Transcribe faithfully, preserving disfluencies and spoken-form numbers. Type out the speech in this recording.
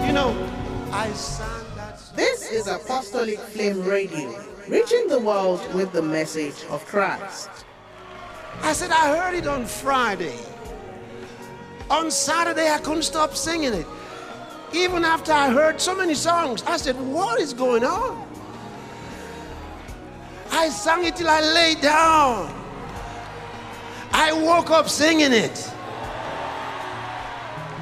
You know, I sang that song. This is Apostolic Flame Radio, reaching the world with the message of Christ. I said, I heard it on Friday. On Saturday, I couldn't stop singing it. Even after I heard so many songs, I said, what is going on? I sang it till I lay down. I woke up singing it.